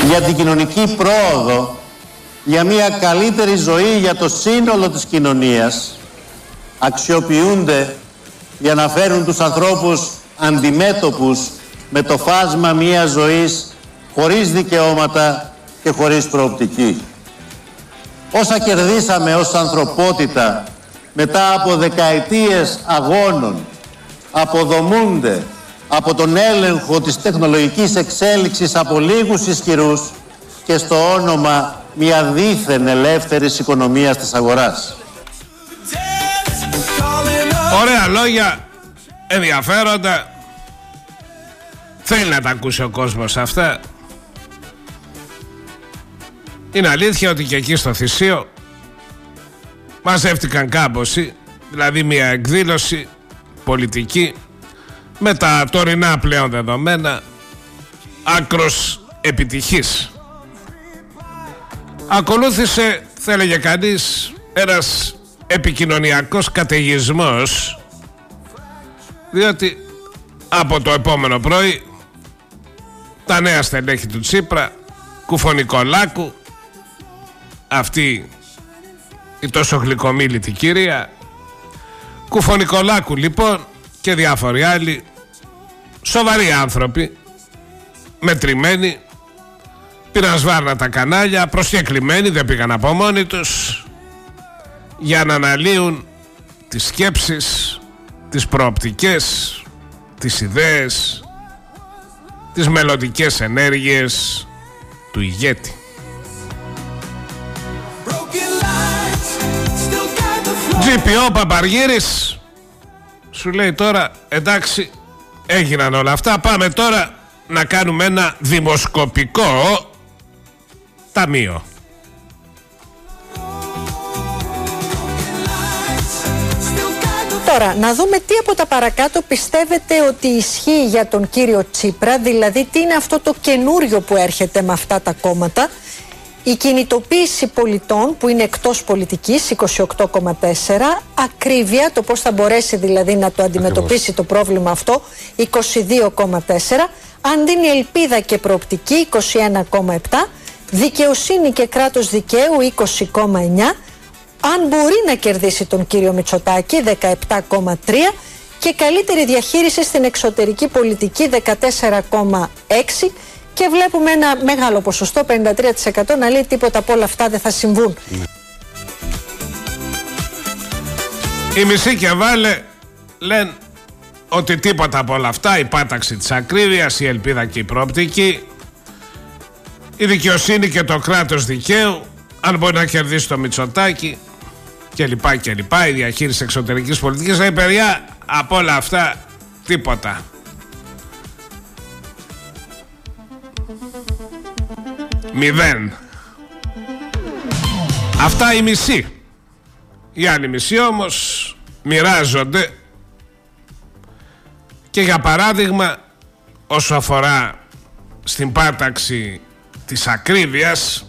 για την κοινωνική πρόοδο, για μια καλύτερη ζωή για το σύνολο της κοινωνίας, αξιοποιούνται για να φέρουν τους ανθρώπους αντιμέτωπους με το φάσμα μιας ζωής χωρίς δικαιώματα και χωρίς προοπτική. Όσα κερδίσαμε ως ανθρωπότητα μετά από δεκαετίες αγώνων αποδομούνται από τον έλεγχο της τεχνολογικής εξέλιξης από λίγους ισχυρούς και στο όνομα μια δίθεν ελεύθερης οικονομίας της αγοράς. Ωραία λόγια, ενδιαφέροντα. Θέλει να τα ακούσει ο κόσμος αυτά. Είναι αλήθεια ότι και εκεί στο Θησίο μαζεύτηκαν κάμποσοι, δηλαδή μια εκδήλωση πολιτική με τα τωρινά πλέον δεδομένα άκρος επιτυχής. Ακολούθησε, θα έλεγε κανείς, ένας επικοινωνιακός καταιγισμός, διότι από το επόμενο πρωί τα νέα στελέχη του Τσίπρα, Κουφονικολάκου, αυτή η τόσο γλυκομίλητη κυρία, Κουφονικολάκου λοιπόν και διάφοροι άλλοι σοβαροί άνθρωποι, μετρημένοι, πήραν σβάρνα τα κανάλια, προσκεκλημένοι, δεν πήγαν από μόνοι τους, για να αναλύουν τις σκέψεις, τις προοπτικές, τις ιδέες, τις μελλοντικές ενέργειες του ηγέτη. GPO Παπαργύρης σου λέει τώρα, εντάξει, έγιναν όλα αυτά, πάμε τώρα να κάνουμε ένα δημοσκοπικό ταμείο. Τώρα, να δούμε τι από τα παρακάτω πιστεύετε ότι ισχύει για τον κύριο Τσίπρα, δηλαδή τι είναι αυτό το καινούριο που έρχεται με αυτά τα κόμματα. Η κινητοποίηση πολιτών που είναι εκτός πολιτικής, 28,4, ακρίβεια, το πώς θα μπορέσει δηλαδή να το αντιμετωπίσει το πρόβλημα αυτό, 22,4, αν δίνει ελπίδα και προοπτική, 21,7, δικαιοσύνη και κράτος δικαίου, 20,9, αν μπορεί να κερδίσει τον κύριο Μητσοτάκη, 17,3, και καλύτερη διαχείριση στην εξωτερική πολιτική, 14,6, και βλέπουμε ένα μεγάλο ποσοστό, 53%, να λέει τίποτα από όλα αυτά δεν θα συμβούν. Οι μισοί και βάλε λένε ότι τίποτα από όλα αυτά, η πάταξη της ακρίβειας, η ελπίδα και η προοπτική, η δικαιοσύνη και το κράτος δικαίου, αν μπορεί να κερδίσει το Μητσοτάκη και λοιπά και λοιπά, η διαχείριση εξωτερικής πολιτικής, λέει παιδιά, από όλα αυτά τίποτα. Μηδέν. Αυτά οι μισοί. Οι άλλοι μισοί όμως μοιράζονται. Και για παράδειγμα, όσο αφορά στην πάταξη της ακρίβειας,